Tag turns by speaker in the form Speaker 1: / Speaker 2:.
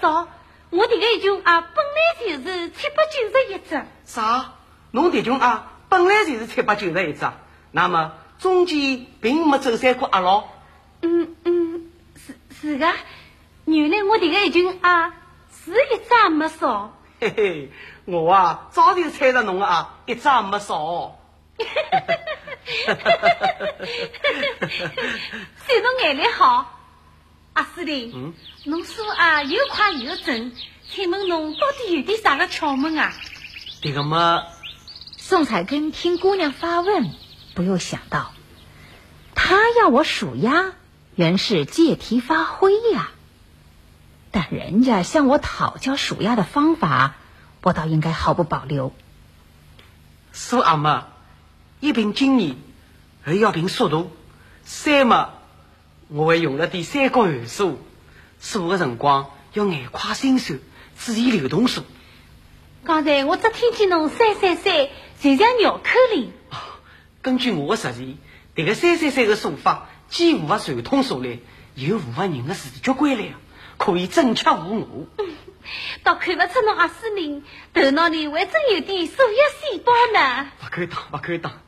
Speaker 1: 少，我这个一群啊，本来就是791只。
Speaker 2: 啥？侬这群啊，本来就是791只，那么中间并没走散过阿老。
Speaker 1: 是的，原来我这个一群啊，是一只也没少。
Speaker 2: 嘿嘿，我啊，早就猜着侬啊，一只也没少。
Speaker 1: 算侬眼力好，阿司令，侬说啊又快又准，请问侬到底有点啥个窍门啊？
Speaker 2: 这个嘛，
Speaker 3: 宋彩根听姑娘发问，不由想到，她要我数鸭，原是借题发挥呀。但人家向我讨教数鸭的方法，我倒应该毫不保留。
Speaker 2: 数阿妈，一凭经验，二要凭速度，三嘛，我会用了点三角函数，数的辰光要眼快心算，注意流动数。
Speaker 1: 刚才我只听见侬333，就像绕口令。
Speaker 2: 根据我的实践，这个333的数法既符合传统数理，又符合人的视觉规律，可以正确无误。
Speaker 1: 倒看不出侬阿司令头脑里还真有点数学细胞呢。
Speaker 2: 不敢当，不敢当。